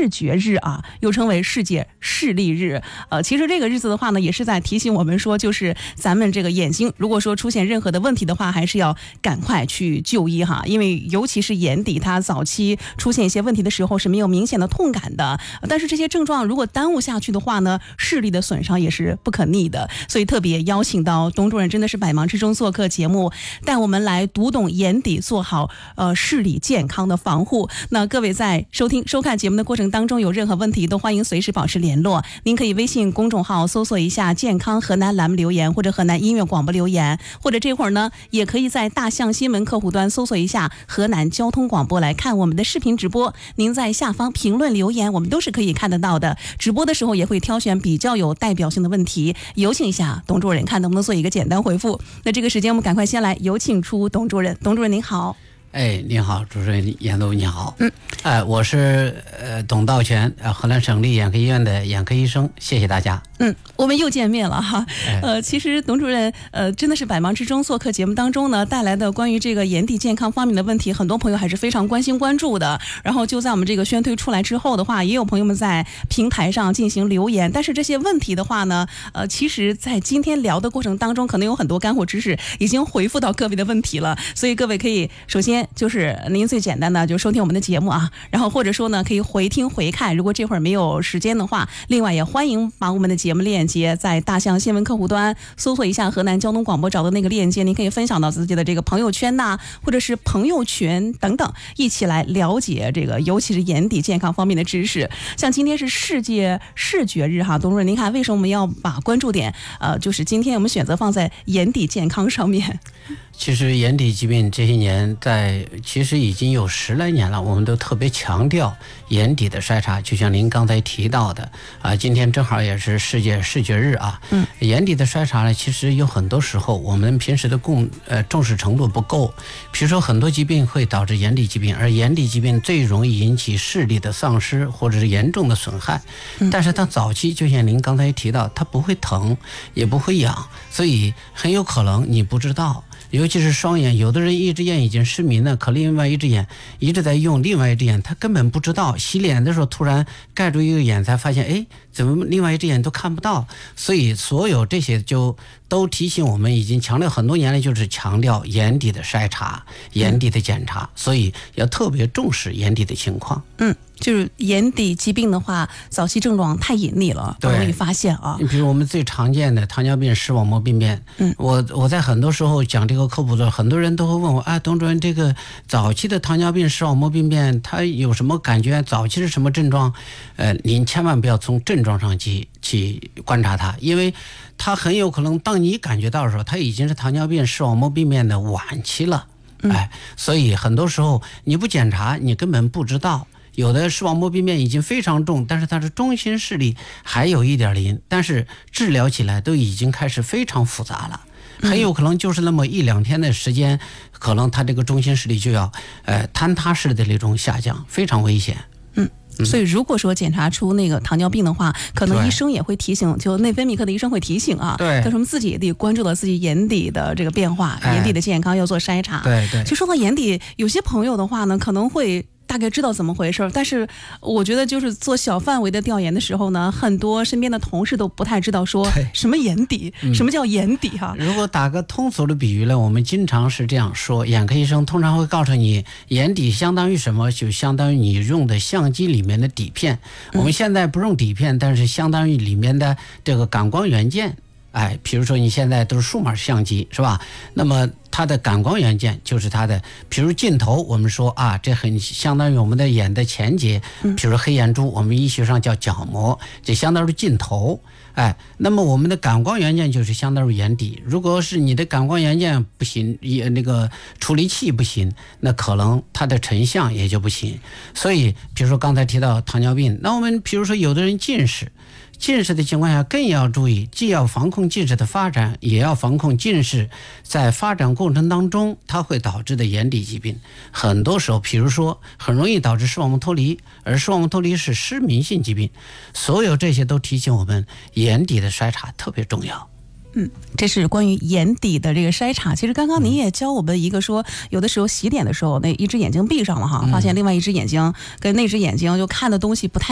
视觉日啊，又称为世界视力日。其实这个日子的话呢，也是在提醒我们说，就是咱们这个眼睛，如果说出现任何的问题的话，还是要赶快去就医哈。因为尤其是眼底，它早期出现一些问题的时候是没有明显的痛感的，但是这些症状如果耽误下去的话呢，视力的损伤也是不可逆的。所以特别邀请到董主任，真的是百忙之中做客节目，带我们来读懂眼底，做好视力健康的防护。那各位在收听收看节目的过程当中，有任何问题都欢迎随时保持联络。您可以微信公众号搜索一下健康河南栏目留言，或者河南音乐广播留言，或者这会儿呢也可以在大象新闻客户端搜索一下河南交通广播来看我们的视频直播。您在下方评论留言，我们都是可以看得到的。直播的时候也会挑选比较有代表性的问题，有请一下董主任，看能不能做一个简单回复。那这个时间我们赶快先来有请出董主任。董主任您好。 您好，主持人严总你好。我是董道全，河南省立眼科医院的眼科医生，谢谢大家。 我们又见面了哈。其实董主任真的是百忙之中做客节目当中呢，带来的关于这个眼底健康方面的问题，很多朋友还是非常关心关注的。然后就在我们这个宣推出来之后的话，也有朋友们在平台上进行留言。但是这些问题的话呢，其实在今天聊的过程当中，可能有很多干货知识已经回复到各位的问题了。所以各位可以首先就是您最简单的就收听我们的节目啊，然后或者说呢可以回听回看，如果这会儿没有时间的话，另外也欢迎把我们的节目链接在大象新闻客户端搜索一下河南交通广播，找到那个链接，您可以分享到自己的这个朋友圈呐，或者是朋友群等等，一起来了解这个尤其是眼底健康方面的知识。像今天是世界视觉日哈，董主任您看为什么我们要把关注点就是今天我们选择放在眼底健康上面？ 其实眼底疾病这些年其实已经有10来年了，我们都特别强调眼底的筛查，就像您刚才提到的今天正好也是世界视觉日啊。眼底的筛查呢，其实有很多时候我们平时的重视程度不够。比如说很多疾病会导致眼底疾病，而眼底疾病最容易引起视力的丧失或者是严重的损害。但是它早期就像您刚才提到，它不会疼也不会痒，所以很有可能你不知道。尤其是双眼，有的人一只眼已经失明了，可另外一只眼一直在用另外一只眼，他根本不知道，洗脸的时候突然盖住一个眼才发现，怎么另外一只眼都看不到。所以所有这些就都提醒我们，已经强调很多年了，就是强调眼底的筛查、眼底的检查，所以要特别重视眼底的情况。 就是眼底疾病的话，早期症状太隐匿了，不容易发现啊。 比如我们最常见的糖尿病、视网膜病变，我在很多时候讲这个科普的时候，很多人都会问我，董主任，这个早期的糖尿病、视网膜病变，它有什么感觉？早期是什么症状？您千万不要从症状上去观察它，因为它很有可能当你感觉到的时候，它已经是糖尿病、视网膜病变的晚期了。所以很多时候你不检查，你根本不知道。有的视网膜病变已经非常重，但是它是中心视力还有1.0，但是治疗起来都已经开始非常复杂了，很有可能就是那么1、2天的时间，可能它这个中心视力就要坍塌式的那种下降，非常危险。 所以如果说检查出那个糖尿病的话，可能医生也会提醒，就内分泌科的医生会提醒啊，但是我们自己也得关注到自己眼底的这个变化，眼底的健康要做筛查。其实说到眼底，有些朋友的话呢，可能会大概知道怎么回事，但是我觉得就是做小范围的调研的时候呢，很多身边的同事都不太知道说什么眼底，什么叫眼底哈。 如果打个通俗的比喻呢，我们经常是这样说，眼科医生通常会告诉你，眼底相当于什么，就相当于你用的相机里面的底片。我们现在不用底片，但是相当于里面的这个感光元件。比如说你现在都是数码相机是吧？那么它的感光元件就是它的，比如镜头，我们说这很相当于我们的眼的前节，比如黑眼珠，我们医学上叫角膜，这相当于镜头。那么我们的感光元件就是相当于眼底。如果是你的感光元件不行，那个处理器不行，那可能它的成像也就不行。所以比如说刚才提到糖尿病，那我们比如说有的人近视的情况下更要注意，既要防控近视的发展，也要防控近视在发展过程当中它会导致的眼底疾病。很多时候比如说很容易导致视网膜脱离，而视网膜脱离是失明性疾病。所有这些都提醒我们眼底的筛查特别重要。 这是关于眼底的这个筛查。其实刚刚您也教我们一个说，有的时候洗脸的时候，那一只眼睛闭上了哈，发现另外一只眼睛跟那只眼睛就看的东西不太